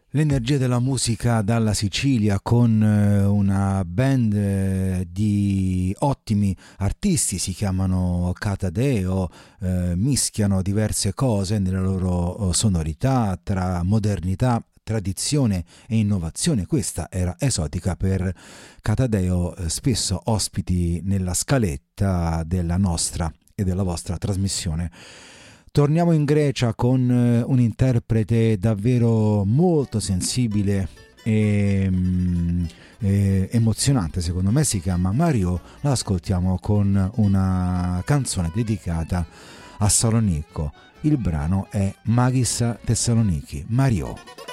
L'energia della musica dalla Sicilia con una band di ottimi artisti, si chiamano Catadeo, mischiano diverse cose nella loro sonorità tra modernità, tradizione e innovazione. Questa era esotica per Catadeo, spesso ospiti nella scaletta della nostra e della vostra trasmissione. Torniamo in Grecia con un interprete davvero molto sensibile e emozionante, secondo me si chiama Mario. La ascoltiamo con una canzone dedicata a Salonicco. Il brano è Magis Thessaloniki, Mario.